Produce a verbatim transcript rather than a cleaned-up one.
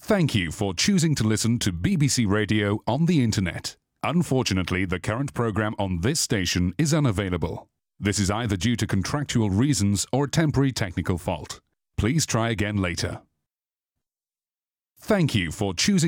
Thank you for choosing to listen to B B C Radio on the internet. Unfortunately, the current program on this station is unavailable. This is either due to contractual reasons or a temporary technical fault. Please try again later. Thank you for choosing